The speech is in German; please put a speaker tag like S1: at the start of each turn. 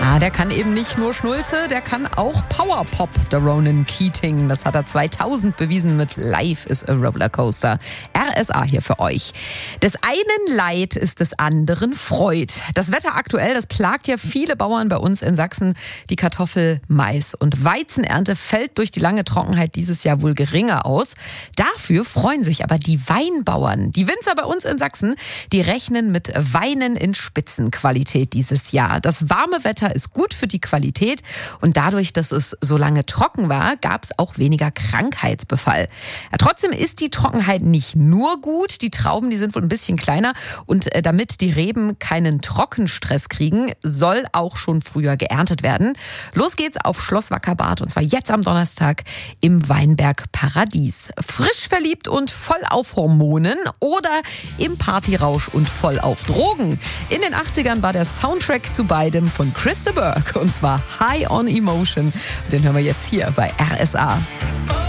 S1: Der kann eben nicht nur Schnulze, der kann auch Powerpop, der Ronan Keating. Das hat er 2000 bewiesen mit Life is a Rollercoaster. RSA hier für euch. Des einen Leid ist des anderen Freud. Das Wetter aktuell, das plagt ja viele Bauern bei uns in Sachsen. Die Kartoffel-, Mais- und Weizenernte fällt durch die lange Trockenheit dieses Jahr wohl geringer aus. Dafür freuen sich aber die Weinbauern. Die Winzer bei uns in Sachsen, die rechnen mit Weinen in Spitzenqualität dieses Jahr. Das warme Wetter ist gut für die Qualität und dadurch, dass es so lange trocken war, gab es auch weniger Krankheitsbefall. Ja, trotzdem ist die Trockenheit nicht nur gut. Die Trauben, die sind wohl ein bisschen kleiner und damit die Reben keinen Trockenstress kriegen, soll auch schon früher geerntet werden. Los geht's auf Schloss Wackerbad und zwar jetzt am Donnerstag im Weinberg Paradies. Frisch verliebt und voll auf Hormonen oder im Partyrausch und voll auf Drogen. In den 80ern war der Soundtrack zu beidem von Chris de Burgh und zwar High on Emotion. Den hören wir jetzt hier bei RSA.